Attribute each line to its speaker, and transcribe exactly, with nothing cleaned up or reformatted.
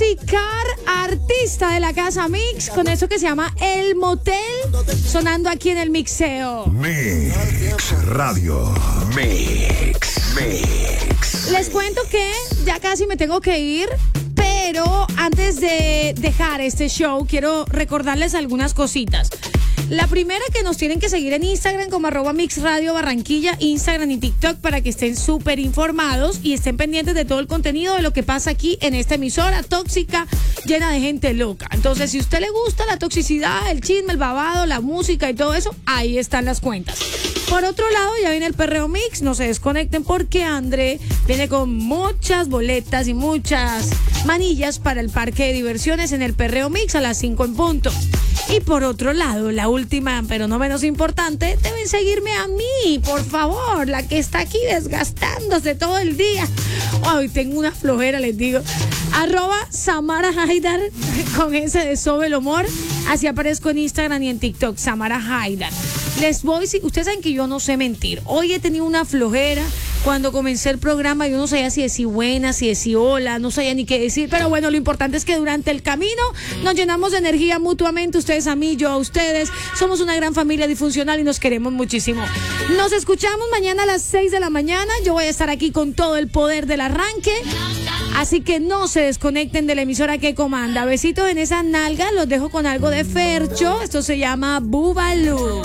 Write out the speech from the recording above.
Speaker 1: Toxicar, artista de la casa Mix, con eso que se llama El Motel, sonando aquí en el mixeo.
Speaker 2: Mix Radio. Mix, Mix.
Speaker 1: Les cuento que ya casi me tengo que ir, pero antes de dejar este show, quiero recordarles algunas cositas. La primera, que nos tienen que seguir en Instagram como arroba Mix Radio Barranquilla, Instagram y TikTok, para que estén súper informados y estén pendientes de todo el contenido de lo que pasa aquí en esta emisora tóxica, llena de gente loca. Entonces, si a usted le gusta la toxicidad, el chisme, el babado, la música y todo eso, ahí están las cuentas. Por otro lado, ya viene el Perreo Mix, no se desconecten porque André viene con muchas boletas y muchas manillas para el parque de diversiones en el Perreo Mix a las cinco en punto. Y por otro lado, la última, pero no menos importante, deben seguirme a mí, por favor, la que está aquí desgastándose todo el día. Hoy tengo una flojera, les digo. Arroba Samara Haidar, con ese de Sobe el Humor. Así aparezco en Instagram y en TikTok, Samara Haidar. Les voy, si ustedes saben que yo no sé mentir. Hoy he tenido una flojera. Cuando comencé el programa yo no sabía si decir buena, si decir hola, no sabía ni qué decir, pero bueno, lo importante es que durante el camino nos llenamos de energía mutuamente, ustedes a mí, yo a ustedes. Somos una gran familia disfuncional y nos queremos muchísimo. Nos escuchamos mañana a las seis de la mañana. Yo voy a estar aquí con todo el poder del arranque, así que no se desconecten de la emisora que comanda. Besitos en esa nalga, los dejo con algo de Fercho. Esto se llama Bubalú.